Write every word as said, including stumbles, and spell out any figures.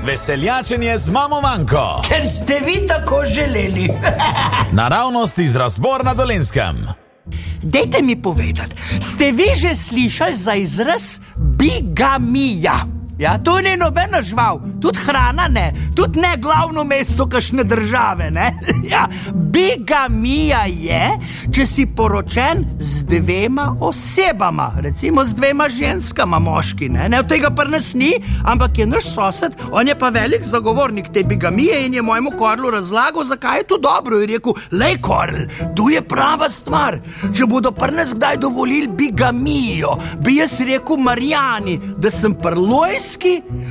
Veseljačenje z mamo Manko. Ker ste vi tako želeli. Naravnost iz Razbor na Dolenjskem. Dejte mi povedati, ste vi že slišali za izraz bigamija? Ja, to ni nobena žival, tudi hrana ne, tudi ne glavno mesto kakšne države, ne? Ja, bigamija je, če si poročen z dvema osebama, recimo z dvema ženskama, moški, ne? Ne, od tega pa nas ni, ampak je naš sosed, on je pa velik zagovornik te bigamije in je mojemu Korlu razlagal, zakaj je to dobro. Je rekel, lej Korl, tu je prava stvar, če bodo pri nas kdaj dovolili bigamijo, bi jaz rekel Marjani, da sem prlojski,